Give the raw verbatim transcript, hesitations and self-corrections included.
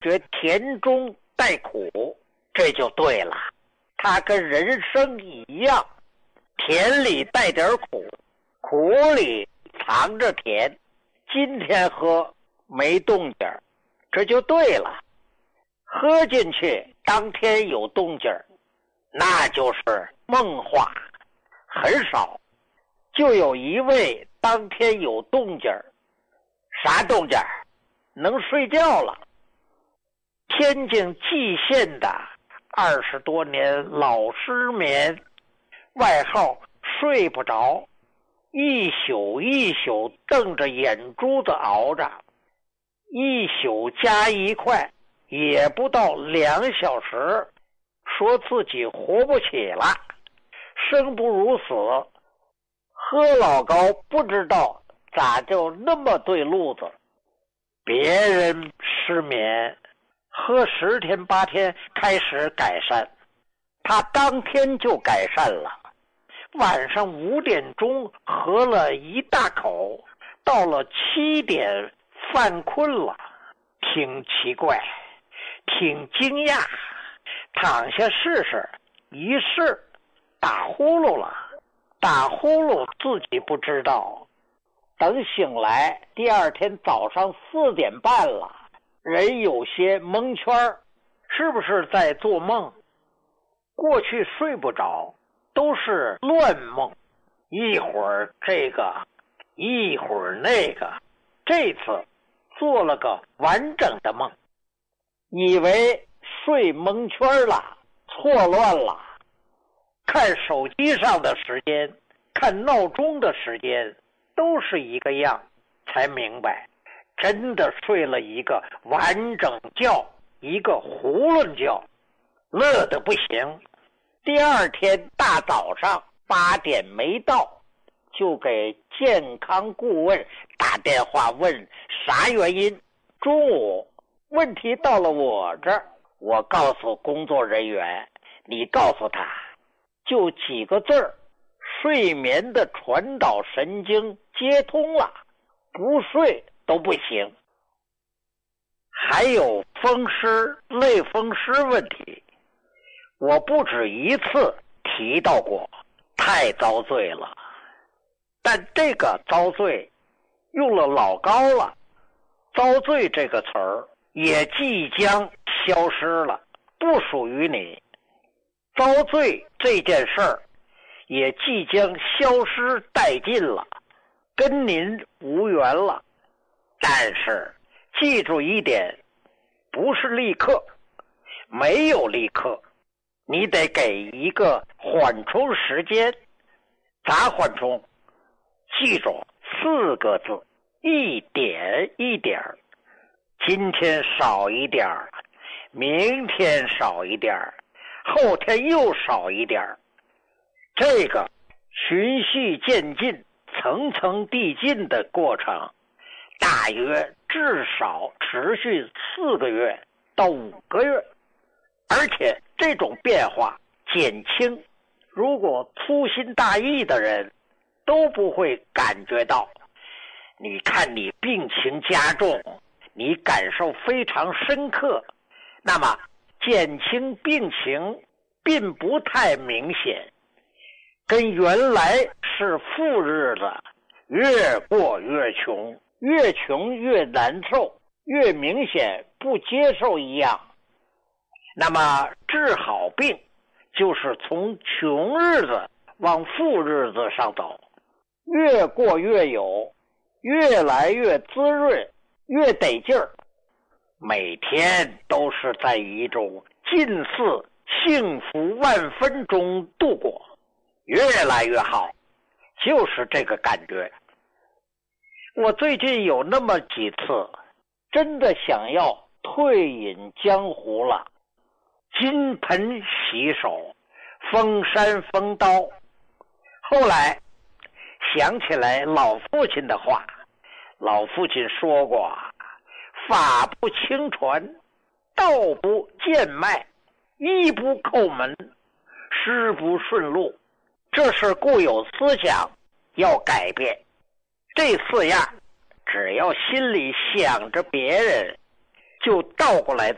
觉甜中带苦，这就对了。它跟人生一样，甜里带点苦，苦里藏着甜。今天喝没动静，这就对了。喝进去当天有动静，那就是梦话。很少就有一位当天有动静，啥动静？能睡觉了。天津蓟县的二十多年老失眠，外号睡不着，一宿一宿瞪着眼珠子熬着，一宿加一块也不到两小时，说自己活不起了，生不如死。喝老高不知道咋就那么对路子，别人失眠喝十天八天开始改善，他当天就改善了。晚上五点钟喝了一大口，到了七点犯困了，挺奇怪，挺惊讶。躺下试试，一试打呼噜了，打呼噜自己不知道。等醒来，第二天早上四点半了，人有些蒙圈，是不是在做梦？过去睡不着，都是乱梦，一会儿这个，一会儿那个。这次做了个完整的梦，以为睡蒙圈了，错乱了。看手机上的时间，看闹钟的时间，都是一个样，才明白真的睡了一个完整觉，一个囫囵觉，乐得不行。第二天大早上八点没到，就给健康顾问打电话问啥原因。中午问题到了我这儿，我告诉工作人员，你告诉他，就几个字儿，睡眠的传导神经接通了，不睡都不行。还有风湿类风湿问题，我不止一次提到过，太遭罪了。但这个遭罪用了老高了，遭罪这个词儿也即将消失了，不属于你。遭罪这件事儿也即将消失殆尽了，跟您无缘了。但是记住一点，不是立刻，没有立刻，你得给一个缓冲时间。咋缓冲？记住四个字，一点一点。今天少一点，明天少一点，后天又少一点。这个循序渐进，层层递进的过程，大约至少持续四个月到五个月。而且这种变化减轻，如果粗心大意的人都不会感觉到。你看你病情加重，你感受非常深刻，那么减轻病情并不太明显，跟原来是富日子，越过越穷，越穷越难受，越明显不接受一样。那么治好病就是从穷日子往富日子上走，越过越有，越来越滋润，越得劲儿。每天都是在一种近似幸福万分中度过，越来越好，就是这个感觉。我最近有那么几次真的想要退隐江湖了，金盆洗手，封山封刀。后来想起来老父亲的话，老父亲说过，法不轻传，道不贱迈，衣不叩门，诗不顺路。这是固有思想，要改变。这四样只要心里想着别人，就倒过来